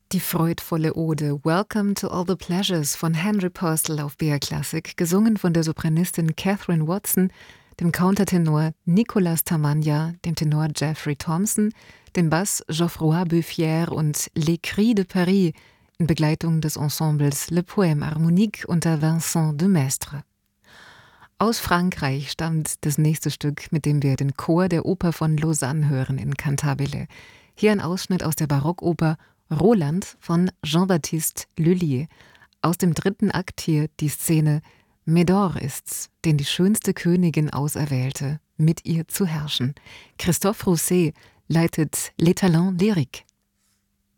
Die freudvolle Ode Welcome to All the Pleasures von Henry Purcell auf BR Classic, gesungen von der Sopranistin Catherine Watson, dem Countertenor Nicolas Tamagna, dem Tenor Jeffrey Thompson, dem Bass Geoffroy Beuffière und Les Cris de Paris in Begleitung des Ensembles Le Poème Harmonique unter Vincent de Maistre. Aus Frankreich stammt das nächste Stück, mit dem wir den Chor der Oper von Lausanne hören in Cantabile. Hier ein Ausschnitt aus der Barockoper Roland von Jean-Baptiste Lullier. Aus dem 3. Akt hier die Szene Médor ist's, den die schönste Königin auserwählte, mit ihr zu herrschen. Christophe Rousset leitet Les Talents Lyriques.